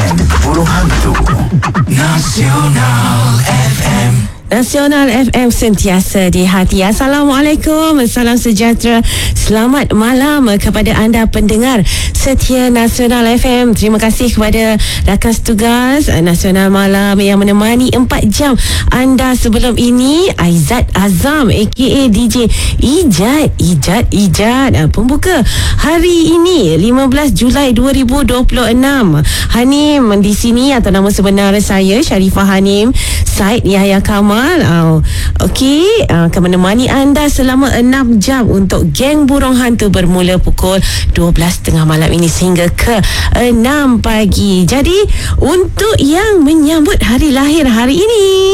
Geng Burung Hantu Nasional FM. Nasional FM sentiasa di hati. Assalamualaikum, salam sejahtera, selamat malam kepada anda pendengar setia Nasional FM. Terima kasih kepada rakan setugas Nasional Malam yang menemani 4 jam anda sebelum ini. Aizat Azam aka DJ Ijat pembuka hari ini 15 Julai 2026. Hanim di sini, atau nama sebenar saya Sharifah Hanim Said Yahya Kamal. Okey, akan menemani anda selama 6 jam untuk Geng Burung Hantu bermula pukul 12.30 malam ini sehingga ke 6 pagi. Jadi untuk yang menyambut hari lahir hari ini,